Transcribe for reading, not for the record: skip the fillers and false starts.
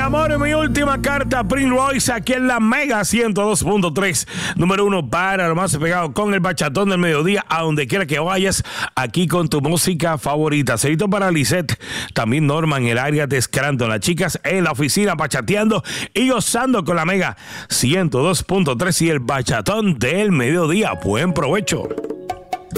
amor, mi última carta, Prince Royce, aquí en la Mega 102.3, número 1 para lo más pegado con el bachatón del mediodía, a donde quiera que vayas, aquí con tu música favorita. Cerito para Lisette, también Norma en el área de Scranton, las chicas en la oficina bachateando y gozando con la Mega 102.3 y el bachatón del mediodía. Buen provecho.